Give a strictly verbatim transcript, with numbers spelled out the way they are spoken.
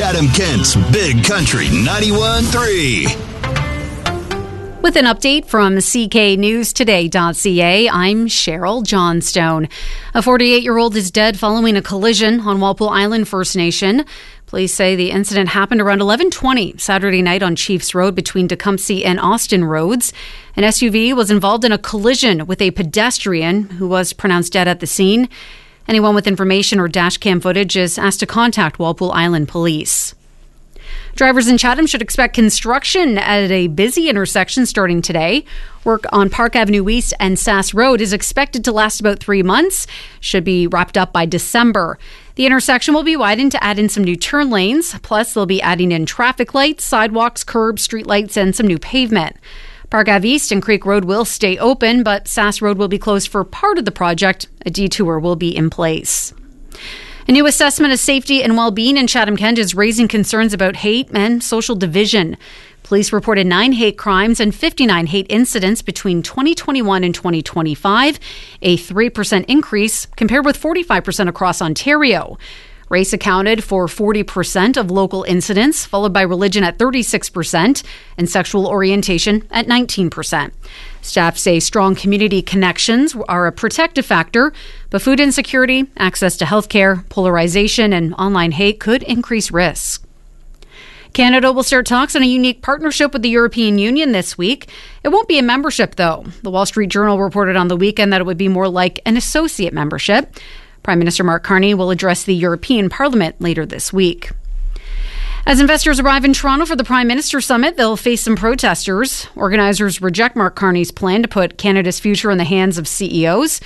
Chatham-Kent's Big Country ninety-one point three. With an update from C K News Today dot C A, I'm Cheryl Johnstone. A forty-eight-year-old is dead following a collision on Walpole Island First Nation. Police say the incident happened around eleven twenty Saturday night on Chiefs Road between Tecumseh and Austin Roads. An S U V was involved in a collision with a pedestrian who was pronounced dead at the scene. Anyone with information or dash cam footage is asked to contact Walpole Island Police. Drivers in Chatham should expect construction at a busy intersection starting today. Work on Park Avenue East and Sass Road is expected to last about three months. Should be wrapped up by December. The intersection will be widened to add in some new turn lanes. Plus, they'll be adding in traffic lights, sidewalks, curbs, streetlights, and some new pavement. Park Ave East and Creek Road will stay open, but Sass Road will be closed for part of the project. A detour will be in place. A new assessment of safety and well-being in Chatham-Kent is raising concerns about hate and social division. Police reported nine hate crimes and fifty-nine hate incidents between twenty twenty-one and twenty twenty-five, a three percent increase compared with forty-five percent across Ontario. Race accounted for forty percent of local incidents, followed by religion at thirty-six percent and sexual orientation at nineteen percent. Staff say strong community connections are a protective factor, but food insecurity, access to healthcare, polarization, and online hate could increase risk. Canada will start talks on a unique partnership with the European Union this week. It won't be a membership, though. The Wall Street Journal reported on the weekend that it would be more like an associate membership. Prime Minister Mark Carney will address the European Parliament later this week. As investors arrive in Toronto for the Prime Minister Summit, they'll face some protesters. Organizers reject Mark Carney's plan to put Canada's future in the hands of C E Os.